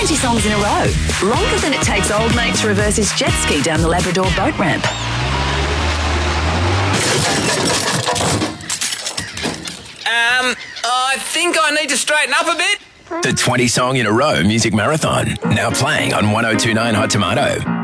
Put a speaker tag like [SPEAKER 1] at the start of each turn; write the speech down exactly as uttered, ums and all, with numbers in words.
[SPEAKER 1] twenty songs in a row. Longer than it takes old mate to reverse his jet ski down the Labrador boat ramp.
[SPEAKER 2] Um, I think I need to straighten up a bit.
[SPEAKER 3] The twenty song in a row music marathon, now playing on one oh two nine Hot Tomato.